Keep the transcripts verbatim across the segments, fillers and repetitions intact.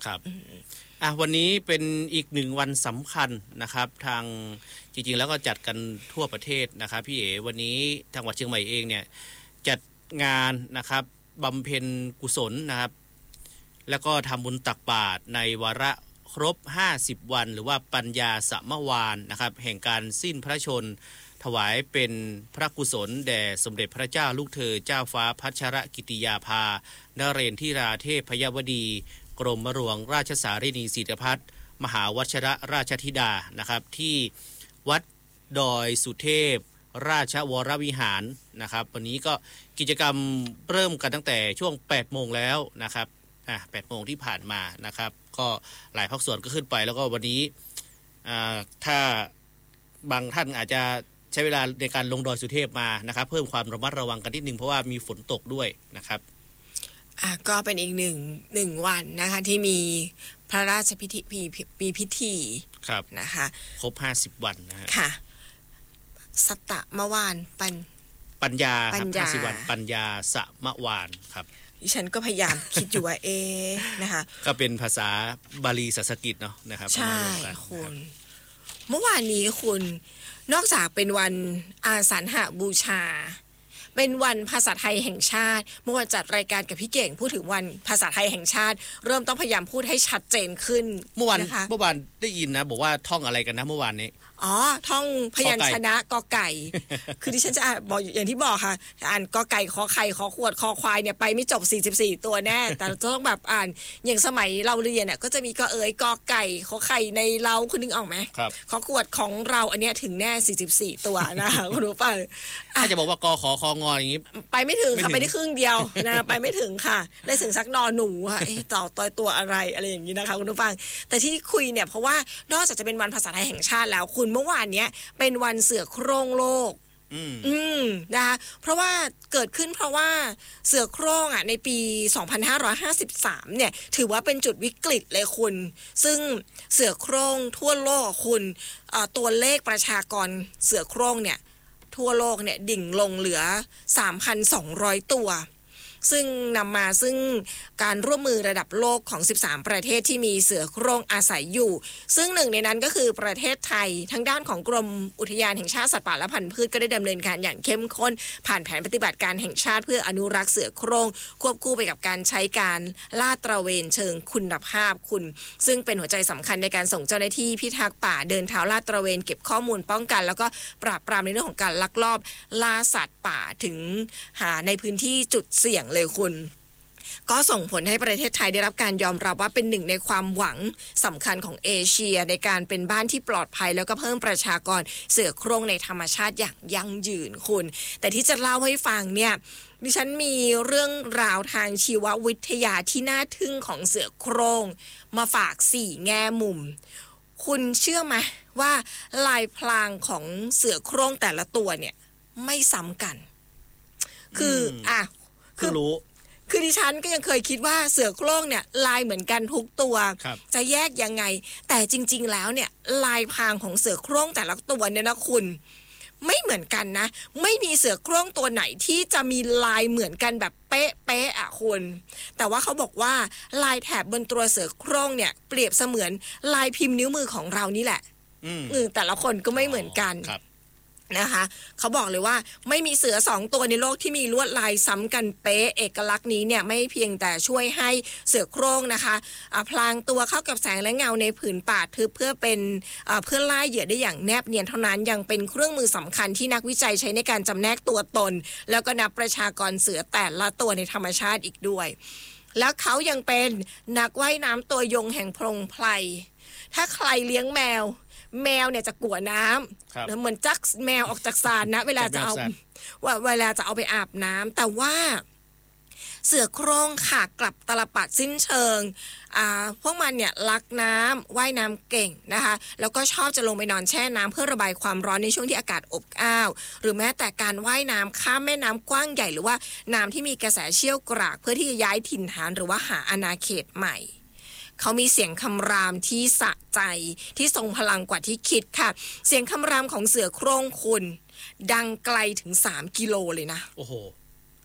ครับอ่ะวันนี้เป็นอีกหนึ่งวันสำคัญนะครับทางจริงๆแล้วก็จัดกันทั่วประเทศนะครับพี่เอ๋วันนี้จังหวัดเชียงใหม่เองเนี่ยจัดงานนะครับบำเพ็ญกุศลนะครับแล้วก็ทำบุญตักบาตรในวาระครบห้าสิบวันหรือว่าปัญญาสมวานนะครับแห่งการสิ้นพระชนถวายเป็นพระกุศลแด่สมเด็จพระเจ้าลูกเธอเจ้าฟ้าพัชรกิติยาภานเรนทิราเทพพยวดีกรมหลวงราชสารีนีสิริพัฒน์มหาวชิรราชธิดานะครับที่วัดดอยสุเทพราชวรวิหารนะครับวันนี้ก็กิจกรรมเริ่มกันตั้งแต่ช่วงแปดโมงแล้วนะครับอ่ะแปดโมงที่ผ่านมานะครับก็หลายภาคส่วนก็ขึ้นไปแล้วก็วันนี้อ่าถ้าบางท่านอาจจะใช้เวลาในการลงดอยสุเทพมานะครับเพิ่มความระมัดระวังกันนิดนึงเพราะว่ามีฝนตกด้วยนะครับอ่ะก็เป็นอีกหนึ่งหนึ่งวันนะคะที่มีพระราชพิธีมีพิธีครับนะคะครบห้าสิบวันนะฮะค่ะสัตตมวานปัญปัญญาครับห้าสิบวันปัญญาสมวานครับดิฉันก็พยายามคิดอยู่ว่าเอนะคะก็เป็นภาษาบาลีสันสกฤตเนาะนะครับใช่คุณเมื่อวานนี้คุณนอกจากเป็นวันอาสาฬหบูชาเป็นวันภาษาไทยแห่งชาติเมื่อวันจัดรายการกับพี่เก่งพูดถึงวันภาษาไทยแห่งชาติเริ่มต้องพยายามพูดให้ชัดเจนขึ้นเมื่อวานเมื่อวานได้ยินนะบอกว่าท่องอะไรกันนะเมื่อวานนี้อ๋อท่องพยัญชนะกอไก่คือดิฉันจะอ่านบอกอย่างที่บอกค่ะอ่านกอไก่ขอไข่ขอขวดคอควายเนี่ยไปไม่จบสี่สิบสี่ตัวแน่แต่ต้องแบบอ่านอย่างสมัยเราเรียนเนี่ยก็จะมีกอเอ๋ยกอไก่ขอไข่ในเราคุณนึกออกไหมครับขอขวดของเราอันเนี้ยถึงแน่สี่สิบสี่ตัวนะคะคุณรู้ป่ะถ้าจะบอกว่ากอขอคองออย่างงี้ไปไม่ถึงค่ะไปได้ครึ่งเดียวนะไปไม่ถึงค่ะได้ถึงสักนอหนูค่ะต่อต่อตัวอะไรอะไรอย่างนี้นะคะคุณผู้ฟังแต่ที่คุยเนี่ยเพราะว่านอกจากจะเป็นวันภาษาไทยแห่งชาติแล้วคุณเมื่อวานเนี้ยเป็นวันเสือโคร่งโลกอืมอืมนะคะเพราะว่าเกิดขึ้นเพราะว่าเสือโคร่งอ่ะในปีสองพันห้าร้อยห้าสิบสามเนี่ยถือว่าเป็นจุดวิกฤตเลยคุณซึ่งเสือโคร่งทั่วโลกคุณเอ่อตัวเลขประชากรเสือโคร่งเนี่ยทั่วโลกเนี่ยดิ่งลงเหลือ สามพันสองร้อย ตัวซึ่งนำมาซึ่งการร่วมมือระดับโลกของสิบสามประเทศที่มีเสือโคร่งอาศัยอยู่ซึ่งหนึ่งในนั้นก็คือประเทศไทยทั้งด้านของกรมอุทยานแห่งชาติสัตว์ป่าและพันธุ์พืชก็ได้ดำเนินการอย่างเข้มข้นผ่านแผนปฏิบัติการแห่งชาติเพื่ออนุรักษ์เสือโคร่งควบคู่ไปกับการใช้การลาดตระเวนเชิงคุณภาพคุณซึ่งเป็นหัวใจสำคัญในการส่งเจ้าหน้าที่พิทักษ์ป่าเดินเท้าลาดตระเวนเก็บข้อมูลป้องกันแล้วก็ปราบปรามในเรื่องของการลักลอบล่าสัตว์ป่าถึงหาในพื้นที่จุดเสี่ยงเลยคุณก็ส่งผลให้ประเทศไทยได้รับการยอมรับว่าเป็นหนึ่งในความหวังสำคัญของเอเชียในการเป็นบ้านที่ปลอดภัยแล้วก็เพิ่มประชากรเสือโคร่งในธรรมชาติอย่างยั่งยืนคุณแต่ที่จะเล่าให้ฟังเนี่ยดิฉันมีเรื่องราวทางชีววิทยาที่น่าทึ่งของเสือโคร่งมาฝากสี่แง่มุมคุณเชื่อไหมว่าลายพรางของเสือโคร่งแต่ละตัวเนี่ยไม่ซ้ำกันคืออ่ะคือรู้คือดิฉันก็ยังเคยคิดว่าเสือโคร่งเนี่ยลายเหมือนกันทุกตัวจะแยกยังไงแต่จริงๆแล้วเนี่ยลายพรางของเสือโคร่งแต่ละตัวเนี่ยนะคุณไม่เหมือนกันนะไม่มีเสือโคร่งตัวไหนที่จะมีลายเหมือนกันแบบเป๊ะเป๊ะอ่ะคุณแต่ว่าเขาบอกว่าลายแถบบนตัวเสือโคร่งเนี่ยเปรียบเสมือนลายพิมพ์นิ้วมือของเรานี่แหละอืมแต่ละคนก็ไม่เหมือนกันนะคะเขาบอกเลยว่าไม่มีเสือสองตัวในโลกที่มีลวดลายซ้ำกันเป๊ะเอกลักษณ์นี้เนี่ยไม่เพียงแต่ช่วยให้เสือโคร่งนะคะพลางตัวเข้ากับแสงและเงาในผืนป่าทึบเพื่อเป็นเพื่อล่าเหยื่อได้อย่างแนบเนียนเท่านั้นยังเป็นเครื่องมือสำคัญที่นักวิจัยใช้ในการจำแนกตัวตนแล้วก็นับประชากรเสือแต่ละตัวในธรรมชาติอีกด้วยแล้วเขายังเป็นนักว่ายน้ำตัวยงแห่งพงไพรถ้าใครเลี้ยงแมวแมวเนี่ยจะกลัวน้ำเหมือนจักแมวออกจากสารนะเวลาจะเอาว่าเวลาจะเอาไปอาบน้ำแต่ว่าเสือโคร่งค่ะกลับตลปัดสิ้นเชิงอ่าพวกมันเนี่ยรักน้ำว่ายน้ำเก่งนะคะแล้วก็ชอบจะลงไปนอนแช่น้ำเพื่อระบายความร้อนในช่วงที่อากาศอบอ้าวหรือแม้แต่การว่ายน้ำข้ามแม่น้ำกว้างใหญ่หรือว่าน้ำที่มีกระแสเชี่ยวกรากเพื่อที่จะย้ายถิ่นฐานหรือว่าหาอาณาเขตใหม่เขามีเสียงคำรามที่สะใจที่ทรงพลังกว่าที่คิดค่ะเสียงคำรามของเสือโคร่งคุณดังไกลถึงสามกิโลเลยนะโอ้โห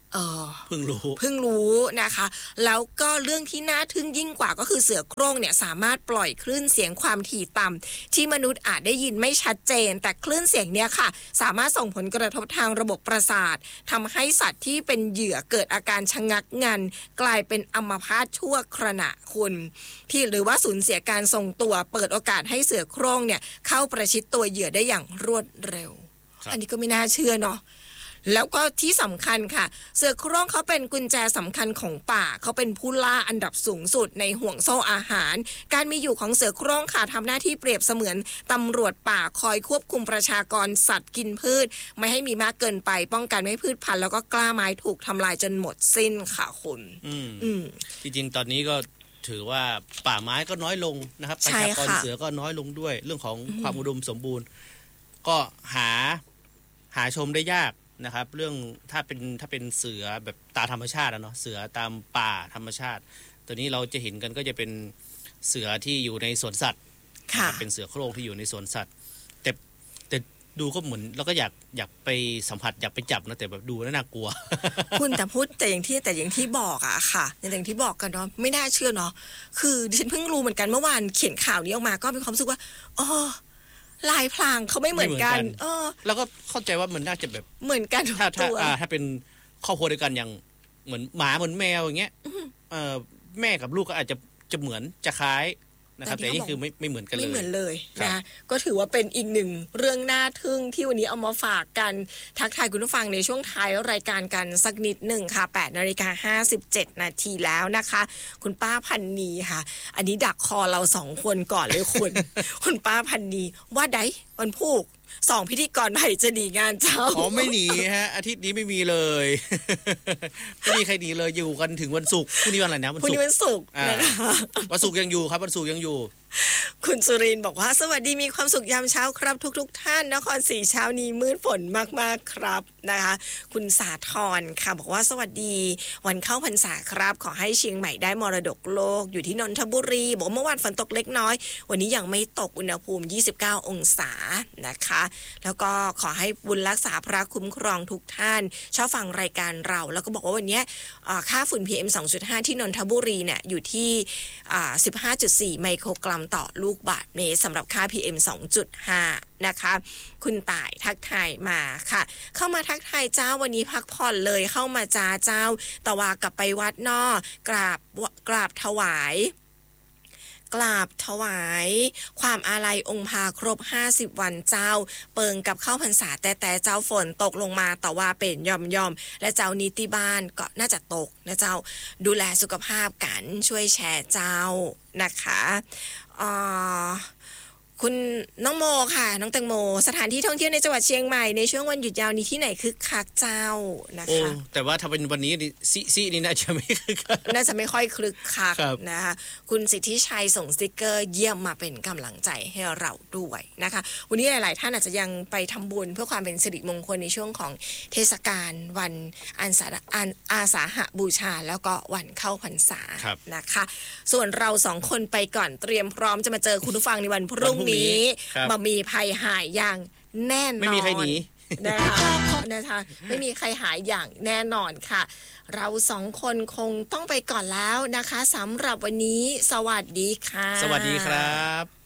เออเพิ่งรู้เพิ่งรู้นะคะแล้วก็เรื่องที่น่าทึ่งยิ่งกว่าก็คือเสือโคร่งเนี่ยสามารถปล่อยคลื่นเสียงความถี่ต่ำที่มนุษย์อาจได้ยินไม่ชัดเจนแต่คลื่นเสียงเนี่ยค่ะสามารถส่งผลกระทบทางระบบประสาททำให้สัตว์ที่เป็นเหยื่อเกิดอาการชะงักงันกลายเป็นอัมพาตชั่วขณะคุณที่หรือว่าสูญเสียการทรงตัวเปิดโอกาสให้เสือโคร่งเนี่ยเข้าประชิดตัวเหยื่อได้อย่างรวดเร็วอันนี้ก็ไม่น่าเชื่อเนาะแล้วก็ที่สำคัญค่ะเสือโคร่งเขาเป็นกุญแจสำคัญของป่าเขาเป็นผู้ล่าอันดับสูงสุดในห่วงโซ่อาหารการมีอยู่ของเสือโคร่งค่ะทำหน้าที่เปรียบเสมือนตำรวจป่าคอยควบคุมประชากรสัตว์กินพืชไม่ให้มีมากเกินไปป้องกันไม่ให้พืชพันธุ์แล้วก็กล้าไม้ถูกทำลายจนหมดสิ้นค่ะคุณอืมจริงๆตอนนี้ก็ถือว่าป่าไม้ก็น้อยลงนะครับประชากรเสือก็น้อยลงด้วยเรื่องของความอุดมสมบูรณ์ก็หาหาชมได้ยากนะครับเรื่องถ้าเป็นถ้าเป็นเสือแบบตาธรรมชาติอะเนาะเสือตามป่าธรรมชาติตัวนี้เราจะเห็นกันก็จะเป็นเสือที่อยู่ในสวนสัตว์เป็นเสือโคร่งที่อยู่ในสวนสัตว์แต่แต่ดูก็เหมือนเราก็อยากอยากไปสัมผัสอยากไปจับนะแต่แบบดูแล้วน่ากลัวคุณแต่พูดแต่อย่างที่แต่อย่างที่บอกอะค่ะอย่างที่บอกกันเนาะไม่น่าเชื่อเนาะคือดิฉันเพิ่งรู้เหมือนกันเมื่อวานเขียนข่าวนี้ออกมาก็มีความรู้สึกว่าอ๋อลายพรางเขาไม่เหมือนกันเออแล้วก็เข้าใจว่ามันน่าจะแบบเหมือนกันถ้าถ้าถ้าเป็นครอบครัวเดียวกันอย่างเหมือนหมาเหมือนแมวอย่างเงี้ยเออแม่กับลูกก็อาจจะจะเหมือนจะคล้ายนะครับแต่นี่คือไม่ไม่เหมือนกันเลยไม่เหมือนเลยนะก็ถือว่าเป็นอีกหนึ่งเรื่องน่าทึ่งที่วันนี้เอามาฝากกันทักทายคุณผู้ฟังในช่วงท้ายรายการกันสักนิดหนึ่งค่ะแปดนาฬิกาห้าสิบเจ็ดนาทีแล้วนะคะคุณป้าพันนีค่ะอันนี้ดักคอเราสองคนก่อนเลยคุณ คุณป้าพันนีว่าไดวันพูกสองพิธีกรใหม่จะหนีงานเจ้าอ๋อไม่หนีฮะอาทิตย์นี้ไม่มีเลยไม่มีใครหนีเลยอยู่กันถึงวันศุกร์พรุ่งนี้วันอะไรนะวันศุกร์พรุ่งนี้วันศุกร์นะคะวันศุกร์ยังอยู่ครับวันศุกร์ยังอยู่คุณสุรินทร์บอกว่าสวัสดีมีความสุขยามเช้าครับทุกๆ ท่านนครศรีเช้านี้มืดฝนมากๆครับนะคะคุณสาธรค่ะบอกว่าสวัสดีวันเข้าพรรษาครับขอให้เชียงใหม่ได้มรดกโลกอยู่ที่นนทบุรีบอกเมื่อวานฝนตกเล็กน้อยวันนี้ยังไม่ตกอุณหภูมิยี่สิบเก้าองศานะคะแล้วก็ขอให้บุญรักษาพระคุ้มครองทุกท่านชอบฟังรายการเราแล้วก็บอกว่าวันนี้ค่าฝุ่น พี เอ็ม สองจุดห้า ที่นนทบุรีเนี่ยอยู่ที่ สิบห้าจุดสี่ ไมโครกรัมต่อลูกบาศก์เมตรสำหรับค่า พี เอ็ม สองจุดห้า นะคะคุณต่ายทักทายมาค่ะเข้ามาทักทายเจ้าวันนี้พักผ่อนเลยเข้ามาจ้าเจ้าตะวากลับไปวัดนอกกราบกราบถวายกราบถวายความอาลัยองค์พาครบห้าสิบวันเจ้าเปิงกับเข้าพรรษาแต่แต่เจ้าฝนตกลงมาแต่ว่าเป็นย่อมย่อมและเจ้านิติบ้านก็น่าจะตกนะเจ้าดูแลสุขภาพกันช่วยแชร์เจ้านะคะอ่าคุณน้องโมค่ะน้องแตงโมสถานที่ท่องเที่ยวในจังหวัดเชียงใหม่ในช่วงวันหยุดยาวนี้ที่ไหนคึกคักเจ้านะคะแต่ว่าถ้าเป็นวันนี้ซิซินี่น่าจะไม่คึกคักน่าจะไม่ค่อยคึกคักนะคะคุณสิทธิชัยส่งสติกเกอร์เยี่ยมมาเป็นกำลังใจให้เราด้วยนะคะวันนี้หลายๆท่านอาจจะยังไปทำบุญเพื่อความเป็นสิริมงคลในช่วงของเทศกาลวันอันสาอันอาสาหบูชาแล้วก็วันเข้าพรรษานะคะส่วนเราสองคนไปก่อนเตรียมพร้อมจะมาเจอคุณผู้ฟังในวันพรุ่งนี้มามีภัยหายอย่างแน่นอนไม่มีใครหนีนะคะนะคะไม่มีใครหายอย่างแน่นอนค่ะเราสองคนคงต้องไปก่อนแล้วนะคะสำหรับวันนี้สวัสดีค่ะสวัสดีครับ